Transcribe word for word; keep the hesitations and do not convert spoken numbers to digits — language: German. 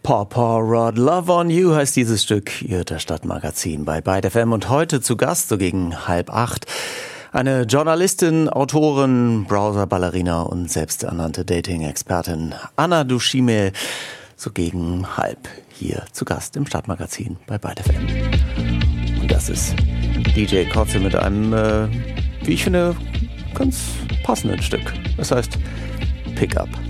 Paw Paw Rod, Love on You heißt dieses Stück, ihr hört das Stadtmagazin bei Byte F M und heute zu Gast, so gegen halb acht, eine Journalistin, Autorin, Browser-Ballerina und selbsternannte Dating-Expertin Anna Dushimel, so gegen halb hier zu Gast im Stadtmagazin bei Byte F M. Und das ist D J Kotze mit einem, äh, wie ich finde, ganz passenden Stück. Das heißt Pickup.